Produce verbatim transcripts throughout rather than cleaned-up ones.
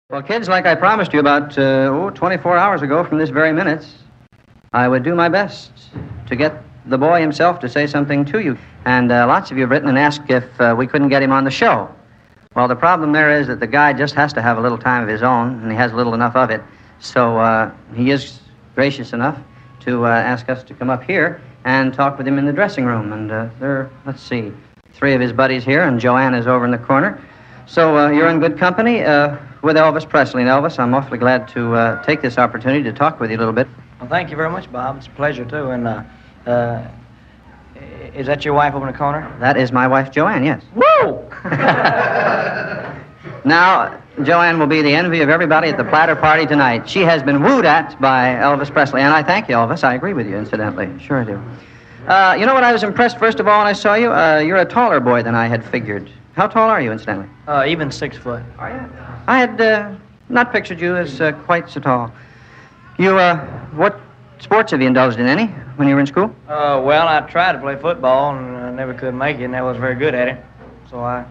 Well, kids, like I promised you about uh, oh, twenty-four hours ago from this very minute, I would do my best to get the boy himself to say something to you. And uh, lots of you have written and asked if uh, we couldn't get him on the show. Well, the problem there is that the guy just has to have a little time of his own, and he has little enough of it. So uh, he is gracious enough to uh, ask us to come up here and talk with him in the dressing room. And uh, there are, let's see, three of his buddies here, and Joanne is over in the corner. So uh, you're in good company uh, with Elvis Presley. And Elvis, I'm awfully glad to uh, take this opportunity to talk with you a little bit. Well, thank you very much, Bob. It's a pleasure, too. And uh, uh, is that your wife over in the corner? That is my wife, Joanne, yes. Woo! Now, Joanne will be the envy of everybody at the platter party tonight. She has been wooed at by Elvis Presley, and I thank you, Elvis. I agree with you, incidentally. Sure I do. Uh, you know what? I was impressed, first of all, when I saw you. Uh, you're a taller boy than I had figured. How tall are you, incidentally? Uh, even six foot. Are you? I had uh, not pictured you as uh, quite so tall. You, uh, what sports have you indulged in, any, when you were in school? Uh, well, I tried to play football, and I never could make it, and I was very good at it. So I...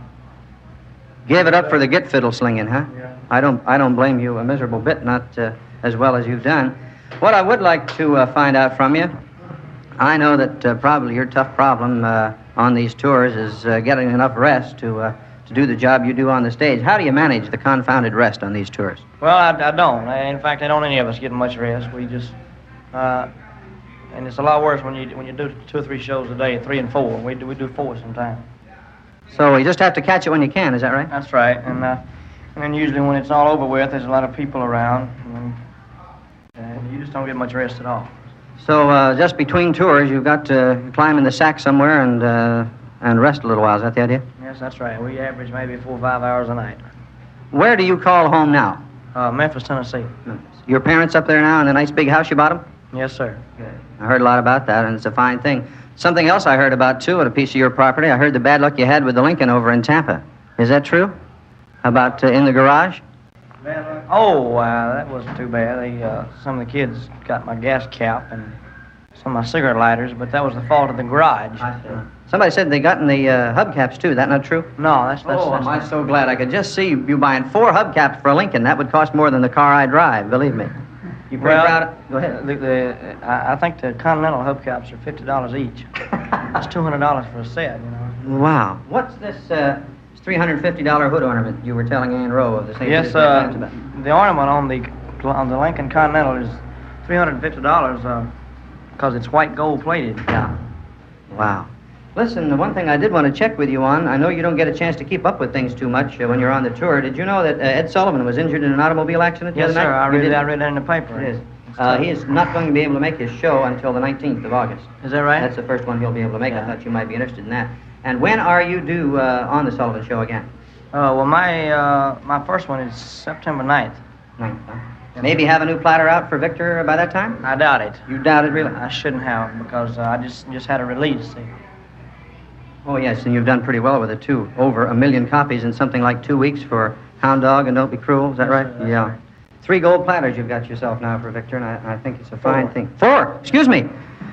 Gave it up for the git fiddle slinging, huh? Yeah. I don't, I don't blame you a miserable bit, not uh, as well as you've done. What I would like to uh, find out from you, I know that uh, probably your tough problem uh, on these tours is uh, getting enough rest to uh, to do the job you do on the stage. How do you manage the confounded rest on these tours? Well, I, I don't. I, in fact, I don't any of us get much rest. We just... Uh, and it's a lot worse when you when you do two or three shows a day, three and four. We do, we do four sometimes. So you just have to catch it when you can, is that right? That's right. And uh, and then usually when it's all over with, there's a lot of people around, and, and you just don't get much rest at all. So uh, just between tours, you've got to climb in the sack somewhere and uh, and rest a little while. Is that the idea? Yes, that's right. We average maybe four or five hours a night. Where do you call home now? Uh, Memphis, Tennessee. Your parents up there now in the nice big house you bought them? Yes, sir. Good. I heard a lot about that, and it's a fine thing. Something else I heard about, too, at a piece of your property. I heard the bad luck you had with the Lincoln over in Tampa. Is that true? About uh, in the garage? Oh, wow, that wasn't too bad. They, uh, some of the kids got my gas cap and some of my cigarette lighters, but that was the fault of the garage. I see. Somebody said they got in the uh, hubcaps, too. That not true? No, that's... that's oh, that's am I not. so glad. I could just see you buying four hubcaps for a Lincoln. That would cost more than the car I drive, believe me. You pretty well, proud of... Go ahead. The, the, I, I think the Continental hubcaps are fifty dollars each. That's two hundred dollars for a set, you know. Wow. What's this uh, three hundred fifty dollars hood ornament you were telling Ann Rowe of the Saint Yes, uh, the ornament on the on the Lincoln Continental is three hundred fifty dollars because uh, it's white gold plated. Yeah. Wow. Listen, the one thing I did want to check with you on, I know you don't get a chance to keep up with things too much uh, when you're on the tour. Did you know that uh, Ed Sullivan was injured in an automobile accident the Yes, other sir. night? I You read, did? I read that in the paper. It is. Uh, he is not going to be able to make his show until the nineteenth of August. Is that right? That's the first one he'll be able to make. Yeah. I thought you might be interested in that. And when are you due uh, on the Sullivan Show again? Uh, well, my uh, my first one is September ninth. Ninth, huh? Maybe have a new platter out for Victor by that time? I doubt it. You doubt it, really? I shouldn't have because uh, I just just had a release. See. Oh, yes, and you've done pretty well with it, too. Over a million copies in something like two weeks for Hound Dog and Don't Be Cruel. Is that Yes, right? sir, that's Yeah. right. Three gold platters you've got yourself now for Victor, and I, I think it's a fine thing. Four! Excuse me!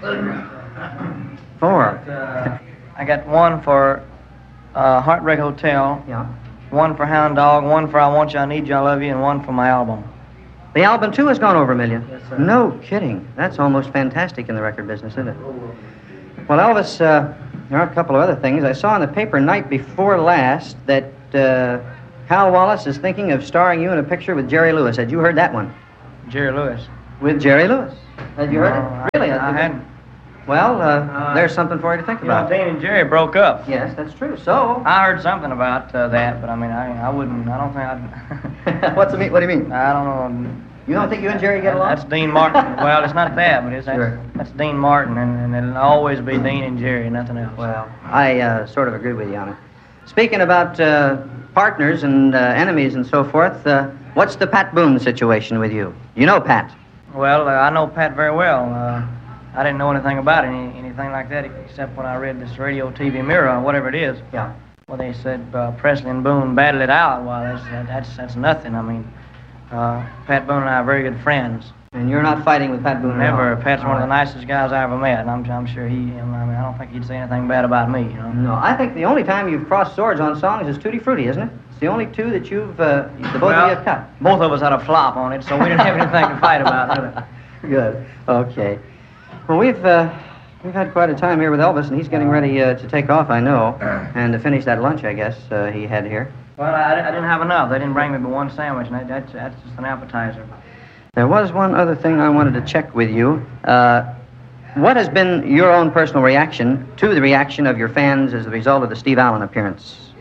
Four. Uh, I got one for uh, Heartbreak Hotel, Yeah. one for Hound Dog, one for I Want You, I Need You, I Love You, and one for my album. The album, too, has gone over a million. Yes, sir. No kidding. That's almost fantastic in the record business, isn't it? Well, Elvis, uh, there are a couple of other things. I saw in the paper night before last that uh, Hal Wallace is thinking of starring you in a picture with Jerry Lewis. Had you heard that one? Jerry Lewis. With Jerry Lewis. Had you heard No, it? Really? I, I hadn't. Well, uh, Uh, there's something for you to think You know, about. Dean and Jerry broke up. Yes, that's true. So, I heard something about uh, that, but I mean, I I wouldn't, I don't think I'd... what's the mean? What do you mean? I don't know. You don't think you and Jerry get along? That's Dean Martin. Well, it's not that, but it's that's, Sure. that's Dean Martin, and, and it'll always be Dean and Jerry, nothing else. Well, I uh, sort of agree with you on it. Speaking about uh, partners and uh, enemies and so forth, uh, what's the Pat Boone situation with you? You know Pat. Well, uh, I know Pat very well. Uh, I didn't know anything about any, anything like that except when I read this radio, T V Mirror, or whatever it is. Yeah. Well, they said uh, Presley and Boone battled it out. Well, that's that's that's nothing. I mean, uh, Pat Boone and I are very good friends. And you're not fighting with Pat Boone at all? Never. Pat's one of the All right. nicest guys I ever met, and I'm I'm sure he. I mean, I don't think he'd say anything bad about me. You know. No, I think the only time you've crossed swords on songs is Tutti Frutti, isn't it? the only two that you've, uh, the both well, of you have cut. Both of us had a flop on it, so we didn't have anything to fight about, really. Good. Okay. Well, we've uh, we've had quite a time here with Elvis, and he's getting ready uh, to take off, I know, and to finish that lunch, I guess, uh, he had here. Well, I, I didn't have enough. They didn't bring me but one sandwich, and that, that's, that's just an appetizer. There was one other thing I wanted to check with you. Uh, what has been your own personal reaction to the reaction of your fans as a result of the Steve Allen appearance?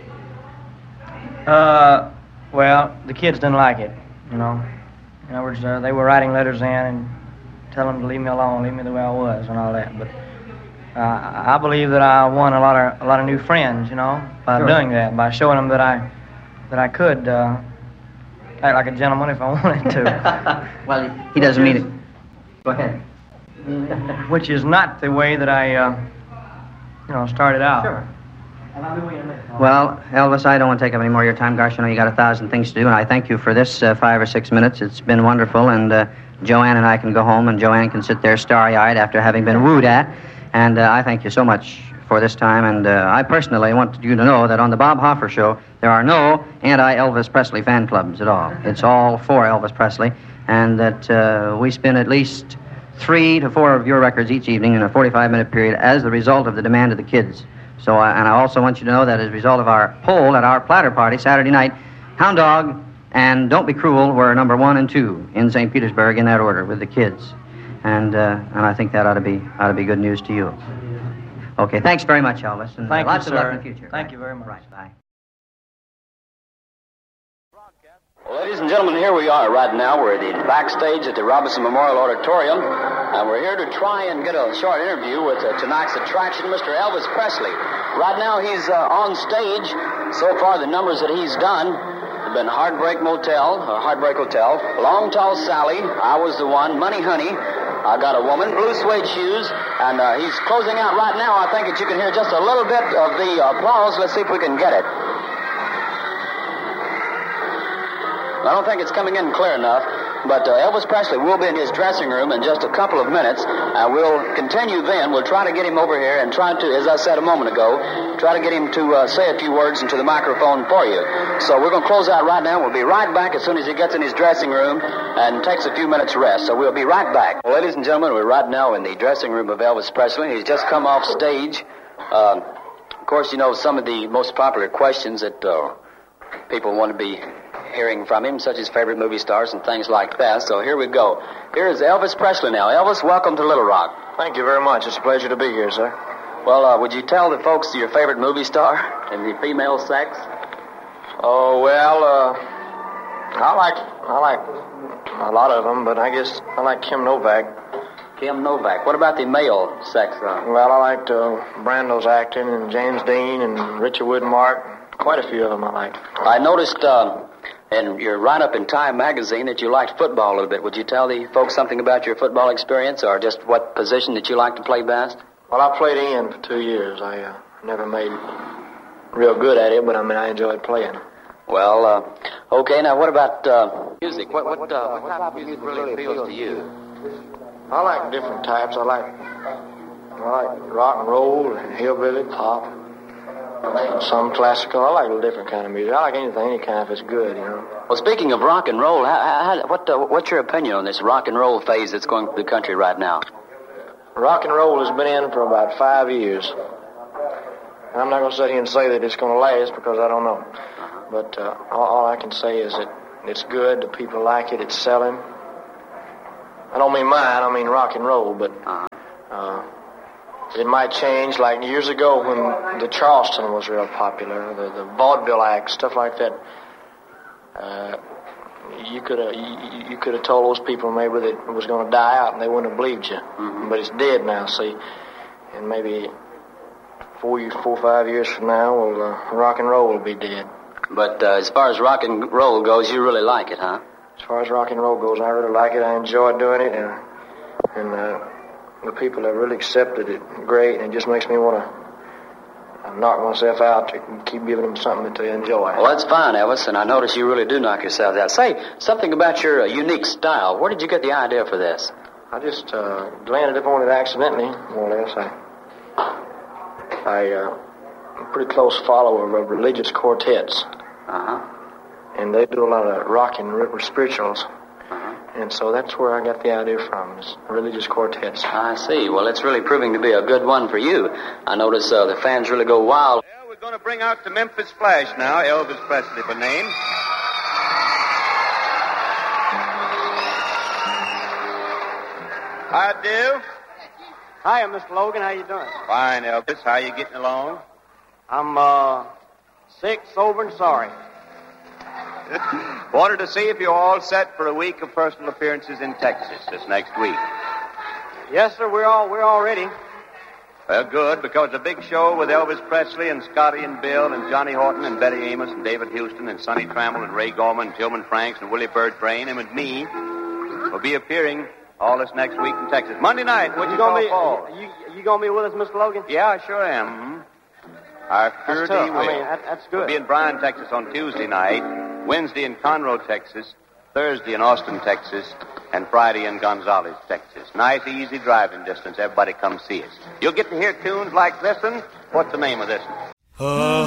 Uh, well, the kids didn't like it, you know. In other words, uh, they were writing letters in and telling them to leave me alone, leave me the way I was, and all that. But uh, I believe that I won a lot of a lot of new friends, you know, by Sure. doing that, by showing them that I that I could uh, act like a gentleman if I wanted to. Well, he doesn't mean it. Go ahead. Which is not the way that I, uh, you know, started out. Sure. Well, Elvis, I don't want to take up any more of your time. Gosh, I know you got a thousand things to do, and I thank you for this uh, five or six minutes. It's been wonderful, and uh, Joanne and I can go home, and Joanne can sit there starry-eyed after having been wooed at, and uh, I thank you so much for this time, and uh, I personally want you to know that on the Bob Hoffer Show, there are no anti-Elvis Presley fan clubs at all. It's all for Elvis Presley, and that uh, we spin at least three to four of your records each evening in a forty-five minute period as the result of the demand of the kids. So, uh, and I also want you to know that as a result of our poll at our platter party Saturday night, Hound Dog and Don't Be Cruel were number one and two in Saint Petersburg in that order with the kids. And uh, and I think that ought to be ought to be good news to you. Okay, thanks very much, Elvis. And Thank uh, lots you, of sir. luck in the future. Thank Bye. you very much. Right, bye. Well, ladies and gentlemen, here we are right now. We're at the backstage at the Robinson Memorial Auditorium, and we're here to try and get a short interview with uh, tonight's attraction, Mister Elvis Presley. Right now, he's uh, on stage. So far, the numbers that he's done have been Heartbreak Motel, or Heartbreak Hotel, Long Tall Sally, I Was the One, Money Honey, I Got a Woman, Blue Suede Shoes, and uh, he's closing out right now. I think that you can hear just a little bit of the applause. Let's see if we can get it. I don't think it's coming in clear enough, but uh, Elvis Presley will be in his dressing room in just a couple of minutes, and we'll continue then. We'll try to get him over here and try to, as I said a moment ago, try to get him to uh, say a few words into the microphone for you. So we're going to close out right now. We'll be right back as soon as he gets in his dressing room and takes a few minutes rest. So we'll be right back. Well, ladies and gentlemen, we're right now in the dressing room of Elvis Presley. He's just come off stage. Uh, of course, you know, some of the most popular questions that uh, people want to be hearing from him, such as favorite movie stars and things like that. So here we go. Here is Elvis Presley now. Elvis, welcome to Little Rock. Thank you very much. It's a pleasure to be here, sir. Well, uh, would you tell the folks your favorite movie star in the female sex? Oh, well, uh, I like, I like a lot of them, but I guess I like Kim Novak. Kim Novak. What about the male sex? Uh? Well, I liked uh, Brando's acting, and James Dean, and Richard Widmark. Quite a few of them I liked. I noticed uh, in your write-up in Time magazine that you liked football a little bit. Would you tell the folks something about your football experience, or just what position that you like to play best? Well, I played in for two years. I uh, never made real good at it, but I mean, I enjoyed playing. Well, uh, okay, now what about uh, music? What, what, uh, what type of music really appeals to you? I like different types. I like, I like rock and roll and hillbilly, pop. Some classical. I like a different kind of music. I like anything, any kind if it's good, you know. Well, speaking of rock and roll, how, how, what, uh, what's your opinion on this rock and roll phase that's going through the country right now? Rock and roll has been in for about five years. And I'm not going to sit here and say that it's going to last because I don't know. But uh, all, all I can say is that it's good, the people like it, it's selling. I don't mean mine, I mean rock and roll, but uh, it might change. Like years ago when the Charleston was real popular, the, the vaudeville act, stuff like that. Uh, you could have you, you could have told those people maybe that it was going to die out and they wouldn't have believed you. Mm-hmm. But it's dead now, see. And maybe four, four, five years from now, well, uh, rock and roll will be dead. But uh, as far as rock and roll goes, you really like it, huh? As far as rock and roll goes, I really like it. I enjoy doing it, and and uh, the people have really accepted it great, and it just makes me want to knock myself out to keep giving them something that they enjoy. Well, that's fine, Elvis, and I notice you really do knock yourself out. Say something about your uh, unique style. Where did you get the idea for this? I just uh, landed upon it accidentally, more or less. I, I, uh, I'm a pretty close follower of religious quartets. Uh-huh. And they do a lot of rock and river spirituals. Uh-huh. And so that's where I got the idea from, is religious quartets. I see. Well, it's really proving to be a good one for you. I notice uh, the fans really go wild. Well, we're going to bring out the Memphis Flash now, Elvis Presley by name. Hi, do. Hi, Mister Logan. How you doing? Fine, Elvis. How you getting along? I'm, uh, sick, sober, and sorry. Wanted to see if you're all set for a week of personal appearances in Texas this next week. Yes, sir. We're all we're all ready. Well, good, because a big show with Elvis Presley and Scotty and Bill and Johnny Horton and Betty Amos and David Houston and Sonny Trammell and Ray Gorman and Tillman Franks and Willie Bird Brain and me will be appearing all this next week in Texas. Monday night, You Wichita gonna be Falls. you, you gonna be with us, Mister Logan? Yeah, I sure am. Mm-hmm. I sure That's tough. do I will. mean, that, that's good. We'll be in Bryan, Texas on Tuesday night, Wednesday in Conroe, Texas, Thursday in Austin, Texas, and Friday in Gonzales, Texas. Nice, easy driving distance. Everybody come see us. You'll get to hear tunes like this one. What's the name of this one?